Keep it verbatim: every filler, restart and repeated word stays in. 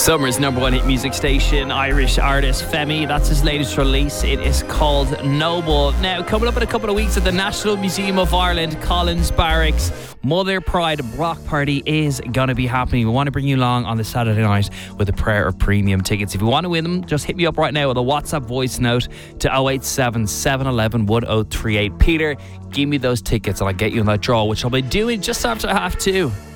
Summer's number one hit music station, Irish artist Femi. That's his latest release. It is called Noble. Now, coming up in a couple of weeks at the National Museum of Ireland, Collins Barracks, Mother Pride Rock Party is going to be happening. We want to bring you along on the Saturday night with a pair of premium tickets. If you want to win them, just hit me up right now with a WhatsApp voice note to oh eight seven, seven one one, one oh three eight. Peter, give me those tickets and I'll get you in that draw, which I'll be doing just after half two.